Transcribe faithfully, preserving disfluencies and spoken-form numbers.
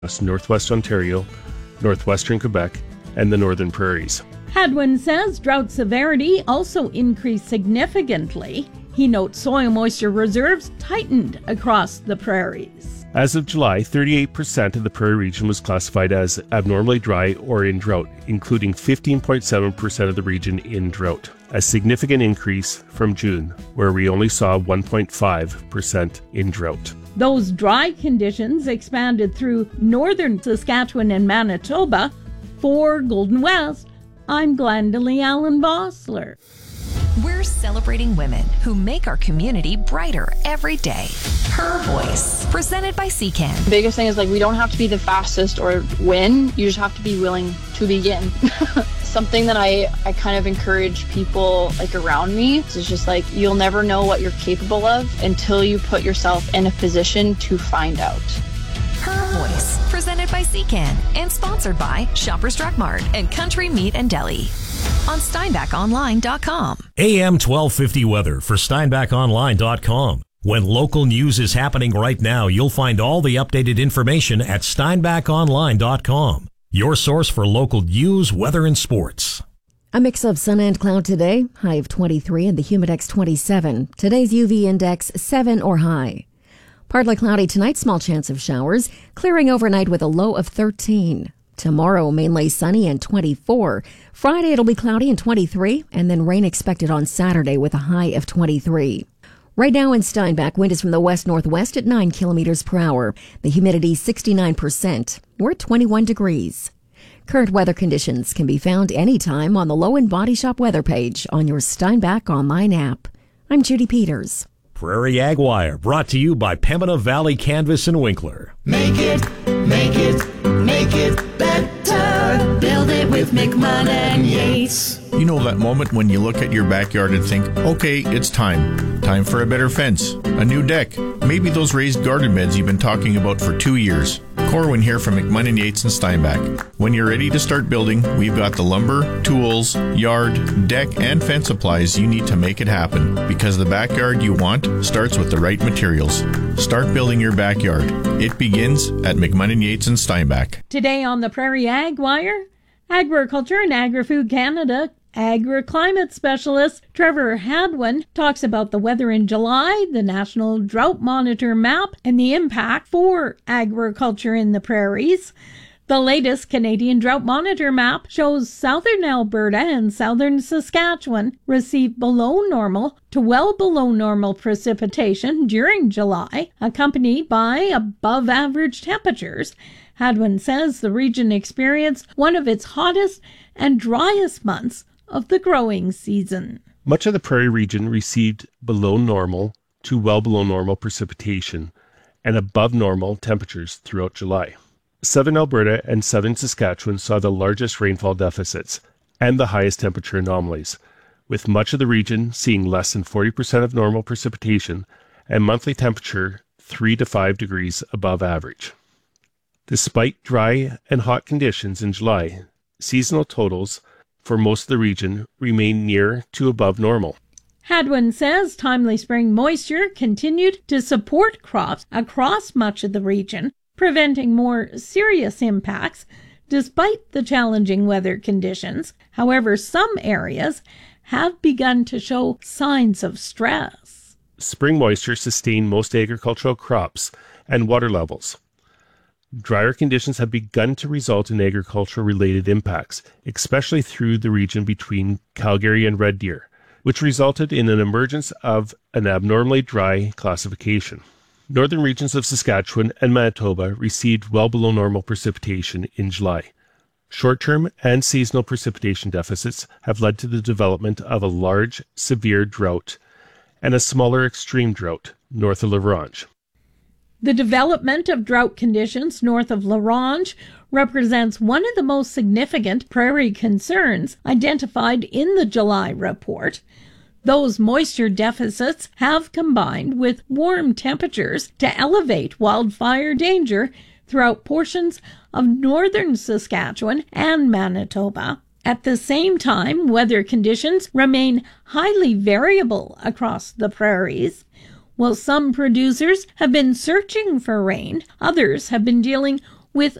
Northwest Ontario, northwestern Quebec, and the northern prairies. Hadwin says drought severity also increased significantly. He notes soil moisture reserves tightened across the prairies. As of July, thirty-eight percent of the prairie region was classified as abnormally dry or in drought, including fifteen point seven percent of the region in drought, a significant increase from June, where we only saw one point five percent in drought. Those dry conditions expanded through northern Saskatchewan and Manitoba. For Golden West, I'm Glendalee Allen Vossler. We're celebrating women who make our community brighter every day. Her Voice, presented by C Can. The biggest thing is like we don't have to be the fastest or win. You just have to be willing to begin. Something that I, I kind of encourage people like around me is just like you'll never know what you're capable of until you put yourself in a position to find out. Her Voice, presented by C Can and sponsored by Shoppers Drug Mart and Country Meat and Deli on Steinbach Online dot com. A M twelve fifty weather for Steinbach Online dot com. When local news is happening right now, you'll find all the updated information at Steinbach Online dot com. Your source for local news, weather, and sports. A mix of sun and cloud today, high of twenty-three and the Humidex twenty-seven. Today's U V index seven or high. Partly cloudy tonight, small chance of showers, clearing overnight with a low of thirteen. Tomorrow, mainly sunny and twenty-four. Friday, it'll be cloudy and twenty-three, and then rain expected on Saturday with a high of twenty-three. Right now in Steinbach, wind is from the west-northwest at nine kilometers per hour. The humidity sixty-nine percent. We're at twenty-one degrees. Current weather conditions can be found anytime on the Low and Body Shop weather page on your Steinbach Online app. I'm Judy Peters. Prairie Ag Wire, brought to you by Pembina Valley Canvas and Winkler. Make it, make it, make it better. Build it with McMahon and Yates. You know that moment when you look at your backyard and think, okay, it's time. Time for a better fence, a new deck, maybe those raised garden beds you've been talking about for two years. Corwin here from McMahon and Yates and Steinbach. When you're ready to start building, we've got the lumber, tools, yard, deck, and fence supplies you need to make it happen. Because the backyard you want starts with the right materials. Start building your backyard. It begins at McMahon and Yates and Steinbach. Today on the Prairie Ag Wire, Agriculture and Agri-Food Canada Agri-Climate Specialist Trevor Hadwin talks about the weather in July, the National Drought Monitor map, and the impact for agriculture in the prairies. The latest Canadian Drought Monitor map shows southern Alberta and southern Saskatchewan received below normal to well below normal precipitation during July, accompanied by above average temperatures. Hadwin says the region experienced one of its hottest and driest months of the growing season. Much of the prairie region received below normal to well below normal precipitation and above normal temperatures throughout July. Southern Alberta and southern Saskatchewan saw the largest rainfall deficits and the highest temperature anomalies, with much of the region seeing less than forty percent of normal precipitation and monthly temperature three to five degrees above average. Despite dry and hot conditions in July, seasonal totals for most of the region remain near to above normal. Hadwin says timely spring moisture continued to support crops across much of the region, preventing more serious impacts despite the challenging weather conditions. However, some areas have begun to show signs of stress. Spring moisture sustained most agricultural crops and water levels. Drier conditions have begun to result in agriculture-related impacts, especially through the region between Calgary and Red Deer, which resulted in an emergence of an abnormally dry classification. Northern regions of Saskatchewan and Manitoba received well below normal precipitation in July. Short-term and seasonal precipitation deficits have led to the development of a large, severe drought and a smaller extreme drought north of La Ronge. The development of drought conditions north of La Ronge represents one of the most significant prairie concerns identified in the July report. Those moisture deficits have combined with warm temperatures to elevate wildfire danger throughout portions of northern Saskatchewan and Manitoba. At the same time, weather conditions remain highly variable across the prairies. While some producers have been searching for rain, others have been dealing with